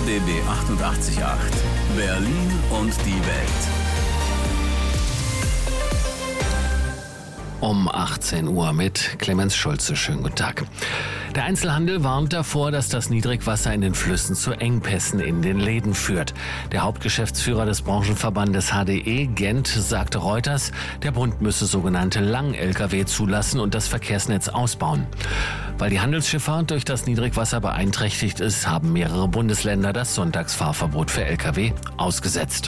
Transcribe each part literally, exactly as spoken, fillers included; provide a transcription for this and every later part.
B B achtundachtzig Komma acht. Berlin und die Welt. Um achtzehn Uhr mit Clemens Schulze. Schönen guten Tag. Der Einzelhandel warnt davor, dass das Niedrigwasser in den Flüssen zu Engpässen in den Läden führt. Der Hauptgeschäftsführer des Branchenverbandes H D E, Gent, sagte Reuters, der Bund müsse sogenannte Lang-L K W zulassen und das Verkehrsnetz ausbauen. Weil die Handelsschifffahrt durch das Niedrigwasser beeinträchtigt ist, haben mehrere Bundesländer das Sonntagsfahrverbot für L K W ausgesetzt.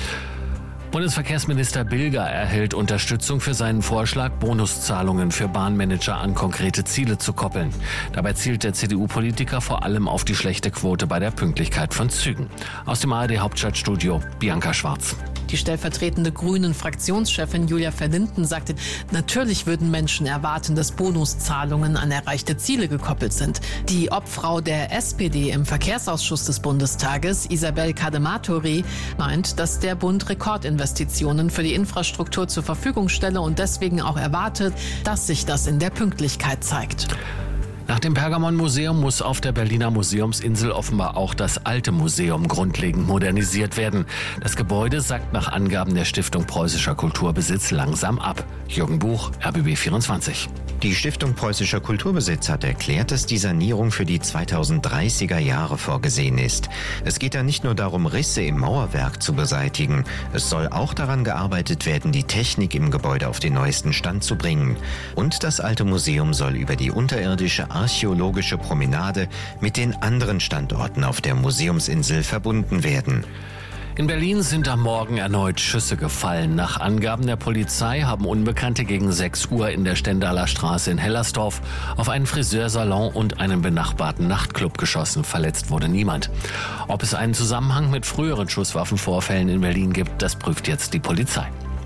Bundesverkehrsminister Bilger erhält Unterstützung für seinen Vorschlag, Bonuszahlungen für Bahnmanager an konkrete Ziele zu koppeln. Dabei zielt der C D U-Politiker vor allem auf die schlechte Quote bei der Pünktlichkeit von Zügen. Aus dem A R D-Hauptstadtstudio Bianca Schwarz. Die stellvertretende Grünen-Fraktionschefin Julia Verlinden sagte, natürlich würden Menschen erwarten, dass Bonuszahlungen an erreichte Ziele gekoppelt sind. Die Obfrau der S P D im Verkehrsausschuss des Bundestages, Isabel Cadematori, meint, dass der Bund Rekordinvestitionen für die Infrastruktur zur Verfügung stelle und deswegen auch erwartet, dass sich das in der Pünktlichkeit zeigt. Nach dem Pergamon-Museum muss auf der Berliner Museumsinsel offenbar auch das alte Museum grundlegend modernisiert werden. Das Gebäude sackt nach Angaben der Stiftung Preußischer Kulturbesitz langsam ab. Jürgen Buch, R B B vierundzwanzig. Die Stiftung Preußischer Kulturbesitz hat erklärt, dass die Sanierung für die zweitausenddreißiger Jahre vorgesehen ist. Es geht da nicht nur darum, Risse im Mauerwerk zu beseitigen. Es soll auch daran gearbeitet werden, die Technik im Gebäude auf den neuesten Stand zu bringen. Und das alte Museum soll über die unterirdische archäologische Promenade mit den anderen Standorten auf der Museumsinsel verbunden werden. In Berlin sind am Morgen erneut Schüsse gefallen. Nach Angaben der Polizei haben Unbekannte gegen sechs Uhr in der Stendaler Straße in Hellersdorf auf einen Friseursalon und einen benachbarten Nachtclub geschossen. Verletzt wurde niemand. Ob es einen Zusammenhang mit früheren Schusswaffenvorfällen in Berlin gibt, das prüft jetzt die Polizei.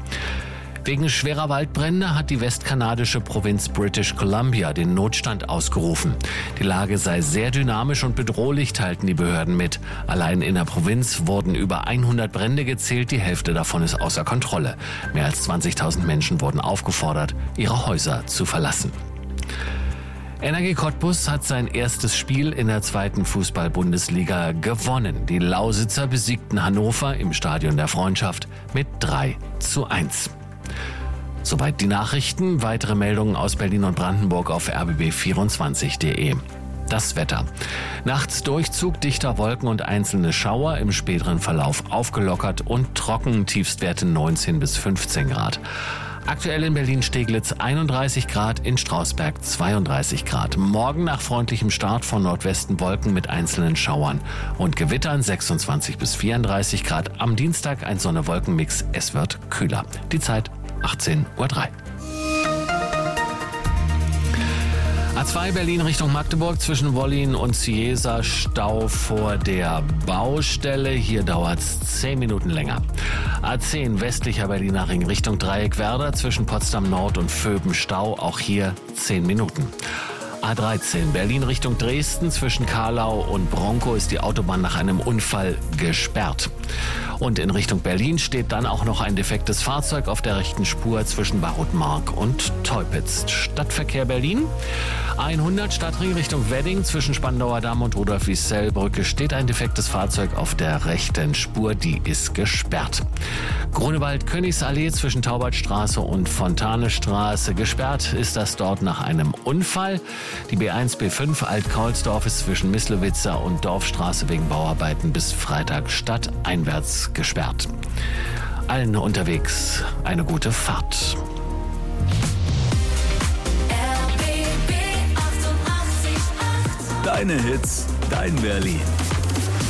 Wegen schwerer Waldbrände hat die westkanadische Provinz British Columbia den Notstand ausgerufen. Die Lage sei sehr dynamisch und bedrohlich, teilten die Behörden mit. Allein in der Provinz wurden über hundert Brände gezählt, die Hälfte davon ist außer Kontrolle. Mehr als zwanzigtausend Menschen wurden aufgefordert, ihre Häuser zu verlassen. Energie Cottbus hat sein erstes Spiel in der zweiten Fußball-Bundesliga gewonnen. Die Lausitzer besiegten Hannover im Stadion der Freundschaft mit drei zu eins. Soweit die Nachrichten. Weitere Meldungen aus Berlin und Brandenburg auf R B B vierundzwanzig Punkt de. Das Wetter. Nachts Durchzug dichter Wolken und einzelne Schauer, im späteren Verlauf aufgelockert und trocken, Tiefstwerte neunzehn bis fünfzehn Grad. Aktuell in Berlin-Steglitz einunddreißig Grad, in Strausberg zweiunddreißig Grad. Morgen nach freundlichem Start von Nordwesten Wolken mit einzelnen Schauern und Gewittern sechsundzwanzig bis vierunddreißig Grad. Am Dienstag ein Sonne-Wolken-Mix, es wird kühler. Die Zeit achtzehn Uhr drei. A zwei Berlin Richtung Magdeburg zwischen Wollin und Ciesa, Stau vor der Baustelle. Hier dauert es zehn Minuten länger. A zehn westlicher Berliner Ring Richtung Dreieckwerder zwischen Potsdam Nord und Vöben Stau. Auch hier zehn Minuten. A dreizehn Berlin Richtung Dresden zwischen Karlau und Bronkow ist die Autobahn nach einem Unfall gesperrt. Und in Richtung Berlin steht dann auch noch ein defektes Fahrzeug auf der rechten Spur zwischen Barutmark und Teupitz. Stadtverkehr Berlin. hundert Stadtring Richtung Wedding zwischen Spandauer Damm und Rudolf-Wiesel-Brücke steht ein defektes Fahrzeug auf der rechten Spur, die ist gesperrt. Grunewald-Königsallee zwischen Taubertstraße und Fontanestraße. Gesperrt ist das dort nach einem Unfall. Die B eins B fünf Alt-Kaulsdorf ist zwischen Mislewitzer und Dorfstraße wegen Bauarbeiten bis Freitag stadteinwärts gesperrt. Allen unterwegs eine gute Fahrt. Deine Hits, dein Berlin.